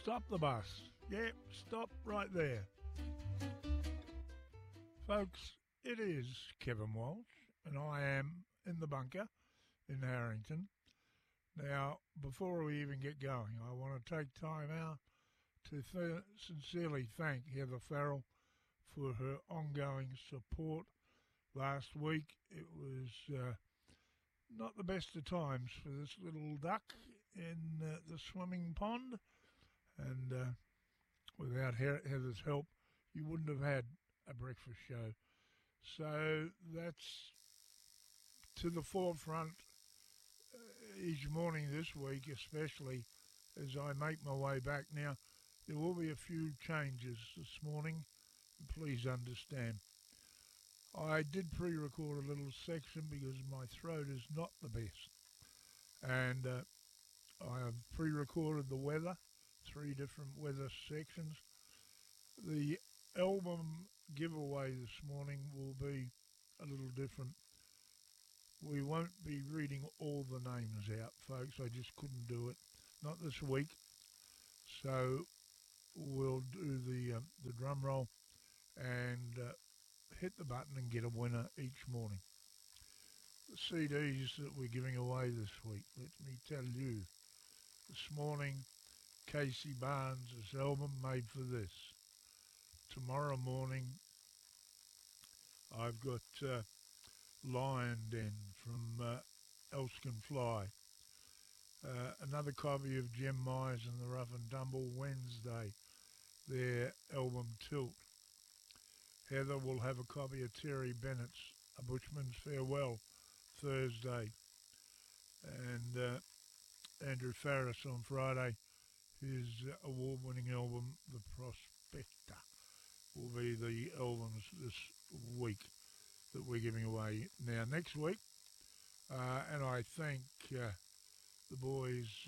Stop the bus. Yep, stop right there. Folks, it is Kevin Walsh, and I am in the bunker in Harrington. Now, before we even get going, I want to take time out to sincerely thank Heather Farrell for her ongoing support. Last week, it was not the best of times for this little duck in the swimming pond, and without Heather's help, you wouldn't have had a breakfast show. So that's to the forefront each morning this week, especially as I make my way back. Now, there will be a few changes this morning. Please understand. I did pre-record a little section because my throat is not the best. And I have pre-recorded the weather, 3 different weather sections. The album giveaway this morning will be a little different. We won't be reading all the names out, folks. I just couldn't do it. Not this week. So we'll do the drum roll and hit the button and get a winner each morning. The CDs that we're giving away this week, let me tell you. This morning, Casey Barnes' album, Made for This. Tomorrow morning, I've got Lion Den from Else Can Fly. Another copy of Jem Myers and the Rough and Tumble Wednesday, their album Tilt. Heather will have a copy of Terry Bennett's A Bushman's Farewell Thursday. And Andrew Farris on Friday, his award-winning album The Prospector, will be the albums this week that we're giving away. Now, next week, and I thank the boys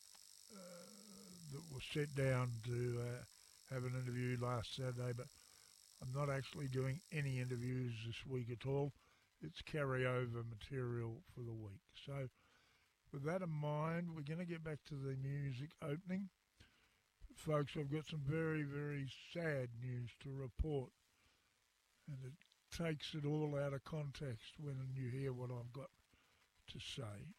that were set down to have an interview last Saturday, but I'm not actually doing any interviews this week at all. It's carryover material for the week. So with that in mind, we're going to get back to the music opening. Folks, I've got some very, very sad news to report, and it takes it all out of context when you hear what I've got to say.